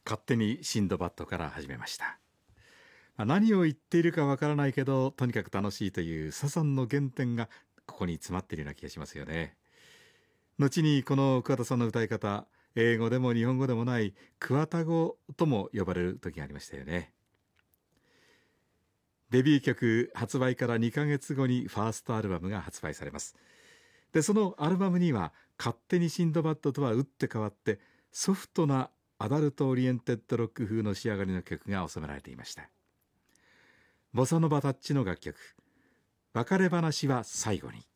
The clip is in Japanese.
勝手にシンドバッドから始めました。何を言っているかわからないけどとにかく楽しいというサザンの原点がここに詰まっているような気がしますよね。後にこの桑田さんの歌い方、英語でも日本語でもない桑田語とも呼ばれる時がありましたよね。デビュー曲発売から2ヶ月後にファーストアルバムが発売されます。でそのアルバムには勝手にシンドバッドとは打って変わってソフトなアダルトオリエンテッドロック風の仕上がりの曲が収められていました。ボサノバタッチの楽曲、別れ話は最後に。